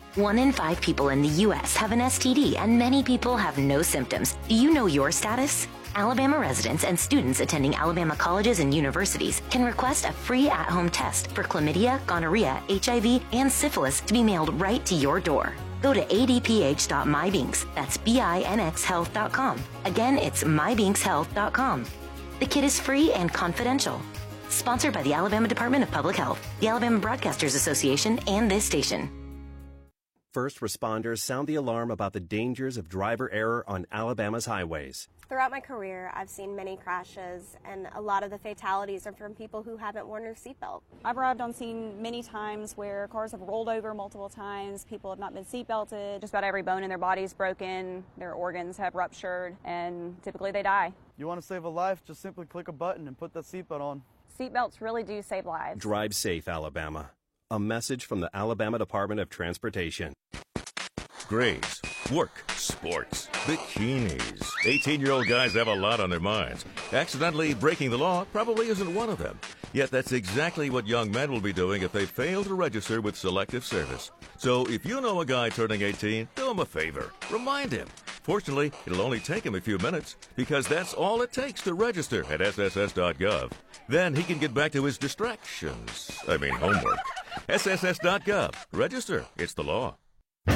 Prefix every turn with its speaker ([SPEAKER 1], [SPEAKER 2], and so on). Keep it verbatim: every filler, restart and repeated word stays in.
[SPEAKER 1] One in five people in the U S have an S T D, and many people have no symptoms. Do you know your status? Alabama residents and students attending Alabama colleges and universities can request a free at-home test for chlamydia, gonorrhea, H I V, and syphilis to be mailed right to your door. Go to a d p h dot my binks, that's B I N X health dot com. Again, it's my binks health dot com. The kit is free and confidential. Sponsored by the Alabama Department of Public Health, the Alabama Broadcasters Association, and this station.
[SPEAKER 2] First responders sound the alarm about the dangers of driver error on Alabama's highways.
[SPEAKER 3] Throughout my career, I've seen many crashes, and a lot of the fatalities are from people who haven't worn their seatbelt.
[SPEAKER 4] I've arrived on scene many times where cars have rolled over multiple times, people have not been seatbelted, just about every bone in their body is broken, their organs have ruptured, and typically they die.
[SPEAKER 5] You want to save a life, just simply click a button and put that seatbelt on.
[SPEAKER 4] Seatbelts really do save lives.
[SPEAKER 2] Drive safe, Alabama. A message from the Alabama Department of Transportation.
[SPEAKER 6] Grades, work, sports, bikinis. eighteen-year-old guys have a lot on their minds. Accidentally breaking the law probably isn't one of them. Yet that's exactly what young men will be doing if they fail to register with Selective Service. So if you know a guy turning eighteen, do him a favor. Remind him. Fortunately, it'll only take him a few minutes because that's all it takes to register at S S S dot gov. Then he can get back to his distractions. I mean, homework. S S S dot gov. Register. It's the law.